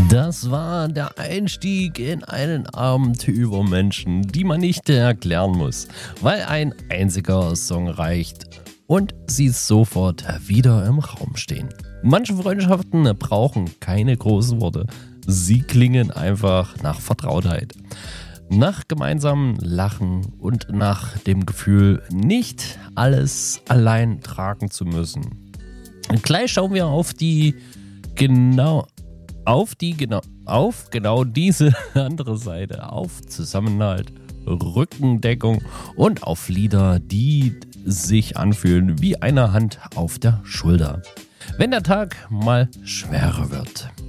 Das war der Einstieg in einen Abend über Menschen, die man nicht erklären muss, weil ein einziger Song reicht und sie sofort wieder im Raum stehen. Manche Freundschaften brauchen keine großen Worte, sie klingen einfach nach Vertrautheit. Nach gemeinsamem Lachen und nach dem Gefühl, nicht alles allein tragen zu müssen. Gleich schauen wir auf genau diese andere Seite, auf Zusammenhalt, Rückendeckung und auf Lieder, die sich anfühlen wie eine Hand auf der Schulter, wenn der Tag mal schwerer wird.